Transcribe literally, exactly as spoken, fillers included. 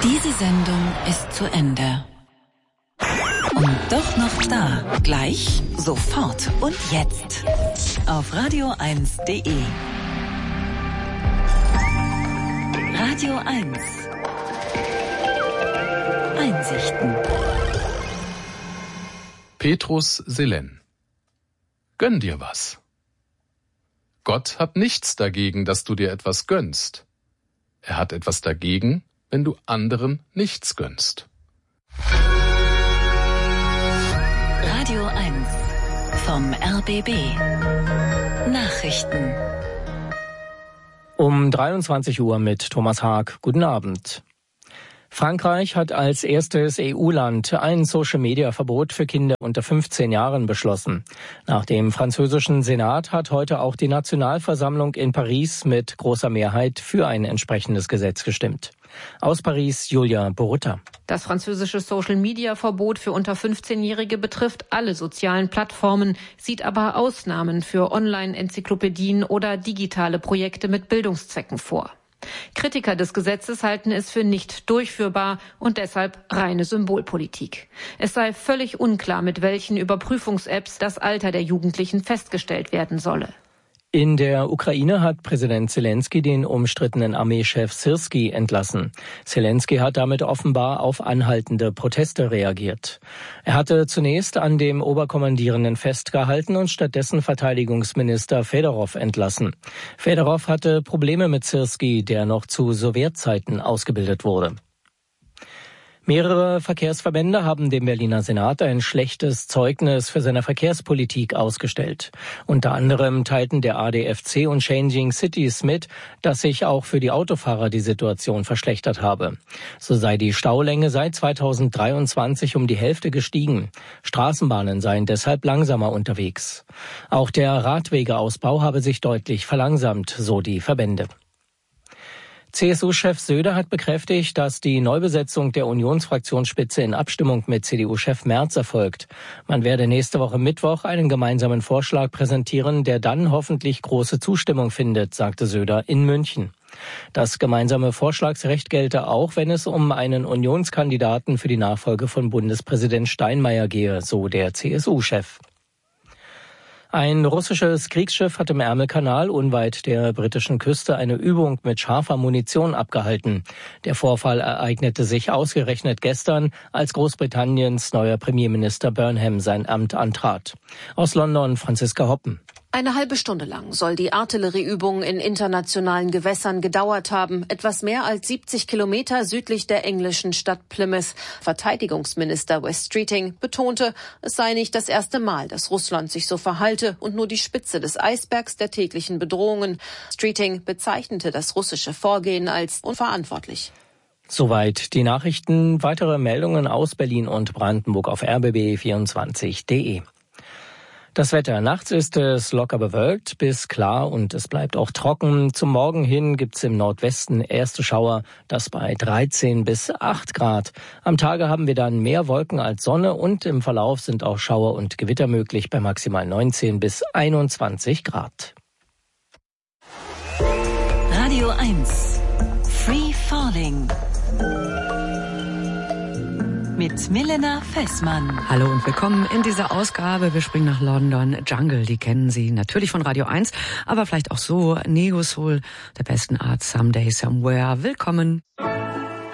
Diese Sendung ist zu Ende. Und doch noch da. Gleich, sofort und jetzt. Auf radio eins punkt de. Radio eins. Einsichten. Petrus Selen. Gönn dir was. Gott hat nichts dagegen, dass du dir etwas gönnst. Er hat etwas dagegen, wenn du anderen nichts gönnst. Radio eins vom R B B. Nachrichten. Um dreiundzwanzig Uhr mit Thomas Haag. Guten Abend. Frankreich hat als erstes E U-Land ein Social-Media-Verbot für Kinder unter fünfzehn Jahren beschlossen. Nach dem französischen Senat hat heute auch die Nationalversammlung in Paris mit großer Mehrheit für ein entsprechendes Gesetz gestimmt. Aus Paris, Julia Borutta. Das französische Social-Media-Verbot für unter fünfzehnjährige betrifft alle sozialen Plattformen, sieht aber Ausnahmen für Online-Enzyklopädien oder digitale Projekte mit Bildungszwecken vor. Kritiker des Gesetzes halten es für nicht durchführbar und deshalb reine Symbolpolitik. Es sei völlig unklar, mit welchen Überprüfungs-Apps das Alter der Jugendlichen festgestellt werden solle. In der Ukraine hat Präsident Zelensky den umstrittenen Armeechef Syrski entlassen. Zelensky hat damit offenbar auf anhaltende Proteste reagiert. Er hatte zunächst an dem Oberkommandierenden festgehalten und stattdessen Verteidigungsminister Fedorov entlassen. Fedorov hatte Probleme mit Syrski, der noch zu Sowjetzeiten ausgebildet wurde. Mehrere Verkehrsverbände haben dem Berliner Senat ein schlechtes Zeugnis für seine Verkehrspolitik ausgestellt. Unter anderem teilten der A D F C und Changing Cities mit, dass sich auch für die Autofahrer die Situation verschlechtert habe. So sei die Staulänge seit zweitausenddreiundzwanzig um die Hälfte gestiegen. Straßenbahnen seien deshalb langsamer unterwegs. Auch der Radwegeausbau habe sich deutlich verlangsamt, so die Verbände. C S U-Chef Söder hat bekräftigt, dass die Neubesetzung der Unionsfraktionsspitze in Abstimmung mit C D U-Chef Merz erfolgt. Man werde nächste Woche Mittwoch einen gemeinsamen Vorschlag präsentieren, der dann hoffentlich große Zustimmung findet, sagte Söder in München. Das gemeinsame Vorschlagsrecht gelte auch, wenn es um einen Unionskandidaten für die Nachfolge von Bundespräsident Steinmeier gehe, so der C S U-Chef. Ein russisches Kriegsschiff hat im Ärmelkanal unweit der britischen Küste eine Übung mit scharfer Munition abgehalten. Der Vorfall ereignete sich ausgerechnet gestern, als Großbritanniens neuer Premierminister Burnham sein Amt antrat. Aus London Franziska Hoppen. Eine halbe Stunde lang soll die Artillerieübung in internationalen Gewässern gedauert haben, etwas mehr als siebzig Kilometer südlich der englischen Stadt Plymouth. Verteidigungsminister Wes Streeting betonte, es sei nicht das erste Mal, dass Russland sich so verhalte und nur die Spitze des Eisbergs der täglichen Bedrohungen. Streeting bezeichnete das russische Vorgehen als unverantwortlich. Soweit die Nachrichten. Weitere Meldungen aus Berlin und Brandenburg auf r b b vierundzwanzig punkt de. Das Wetter. Nachts ist es locker bewölkt bis klar und es bleibt auch trocken. Zum Morgen hin gibt's im Nordwesten erste Schauer, das bei dreizehn bis acht Grad. Am Tage haben wir dann mehr Wolken als Sonne und im Verlauf sind auch Schauer und Gewitter möglich bei maximal neunzehn bis einundzwanzig Grad. Radio eins. Free Falling. Mit Milena Fessmann. Hallo und willkommen in dieser Ausgabe. Wir springen nach London. Jungle, die kennen Sie natürlich von Radio eins, aber vielleicht auch so. Nego Soul, der besten Art, Someday, Somewhere. Willkommen.